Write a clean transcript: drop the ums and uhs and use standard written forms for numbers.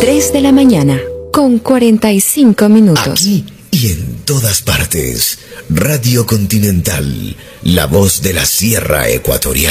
3 de la mañana, con 45 minutos. Aquí y en todas partes. Radio Continental, la voz de la Sierra Ecuatoriana.